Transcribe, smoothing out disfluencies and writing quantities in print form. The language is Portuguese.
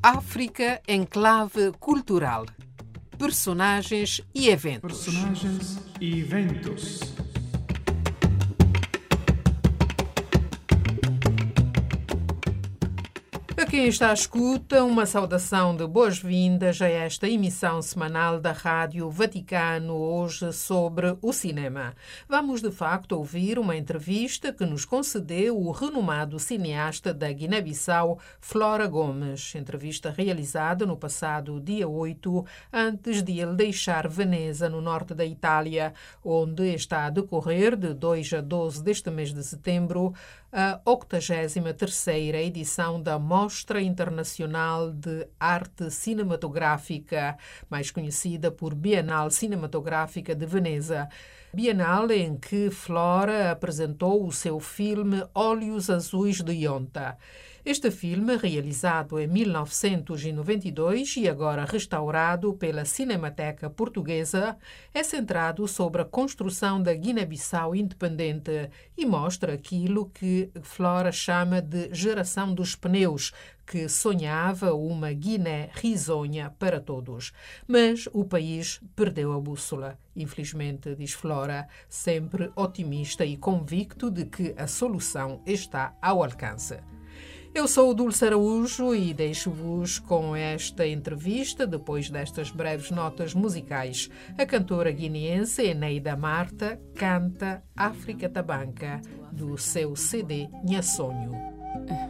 África em clave cultural. Personagens e eventos. A quem está à escuta, uma saudação de boas-vindas a esta emissão semanal da Rádio Vaticano, hoje sobre o cinema. Vamos, de facto, ouvir uma entrevista que nos concedeu o renomado cineasta da Guiné-Bissau, Flora Gomes. Entrevista realizada no passado dia 8, antes de ele deixar Veneza, no norte da Itália, onde está a decorrer, de 2 a 12 deste mês de setembro, a 83ª edição da Mostra Internacional de Arte Cinematográfica, mais conhecida por Bienal Cinematográfica de Veneza. Bienal em que Flora apresentou o seu filme Olhos Azuis de Ionta. Este filme, realizado em 1992 e agora restaurado pela Cinemateca Portuguesa, é centrado sobre a construção da Guiné-Bissau independente e mostra aquilo que Flora chama de geração dos pneus, que sonhava uma Guiné risonha para todos. Mas o país perdeu a bússola. Infelizmente, diz Flora, sempre otimista e convicto de que a solução está ao alcance. Eu sou o Dulce Araújo e deixo-vos com esta entrevista, depois destas breves notas musicais. A cantora guineense Eneida Marta canta África Tabanca, do seu CD Nha Sonho.